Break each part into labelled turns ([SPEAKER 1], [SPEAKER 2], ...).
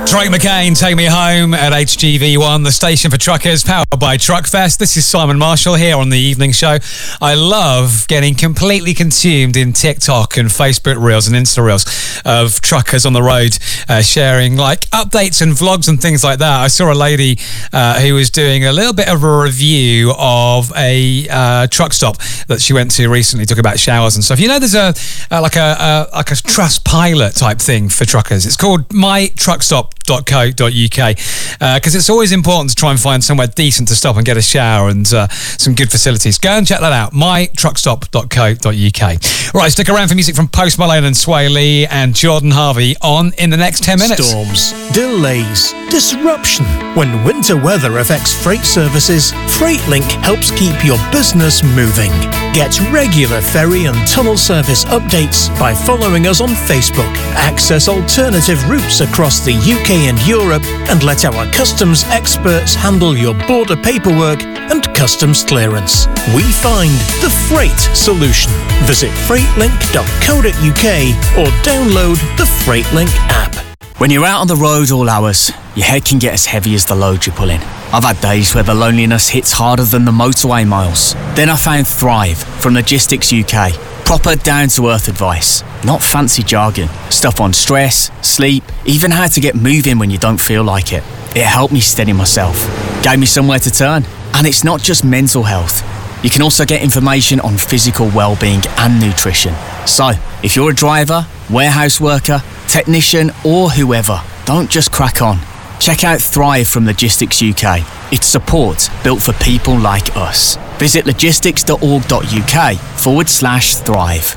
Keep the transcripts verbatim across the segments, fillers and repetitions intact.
[SPEAKER 1] Drake McCain, Take Me Home at H G V one, the station for truckers, powered by Truckfest. This is Simon Marshall here on the evening show. I love getting completely consumed in TikTok and Facebook Reels and Insta Reels of truckers on the road uh, sharing like updates and vlogs and things like that. I saw a lady uh, who was doing a little bit of a review of a uh, truck stop that she went to recently, talking about showers and stuff. You know, there's a uh, like a, a like a Trustpilot type thing for truckers. It's called my truck stop dot co dot uk because uh, it's always important to try and find somewhere decent to stop and get a shower and uh, some good facilities. Go and check that out, my truck stop dot co dot uk. Right, stick around for music from Post Malone and Sway Lee and Jordan Harvey on in the next ten minutes.
[SPEAKER 2] Storms, delays, disruption. When winter weather affects freight services, FreightLink helps keep your business moving. Get regular ferry and tunnel service updates by following us on Facebook. Access alternative routes across the U K and Europe and let our customs experts handle your border paperwork and customs clearance. We find the freight solution. Visit freightlink dot co dot uk or download the FreightLink app.
[SPEAKER 3] When you're out on the road all hours, your head can get as heavy as the load you're pulling. I've had days where the loneliness hits harder than the motorway miles. Then I found Thrive from Logistics U K. Proper down-to-earth advice, not fancy jargon. Stuff on stress, sleep, even how to get moving when you don't feel like it. It helped me steady myself, gave me somewhere to turn. And it's not just mental health. You can also get information on physical well-being and nutrition. So, if you're a driver, warehouse worker, technician or whoever, don't just crack on. Check out Thrive from Logistics U K. It's support built for people like us. Visit logistics dot org dot uk forward slash thrive.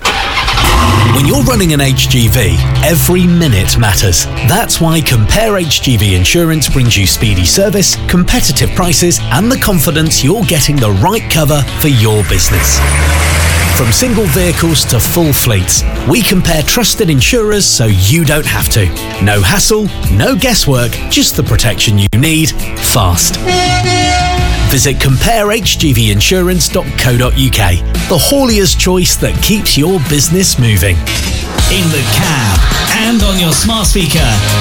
[SPEAKER 4] When you're running an H G V, every minute matters. That's why Compare H G V Insurance brings you speedy service, competitive prices, and the confidence you're getting the right cover for your business. From single vehicles to full fleets, we compare trusted insurers so you don't have to. No hassle, no guesswork, just the protection you need, fast. Visit compare h g v insurance dot co dot uk, the haulier's choice that keeps your business moving.
[SPEAKER 5] In the cab and on your smart speaker,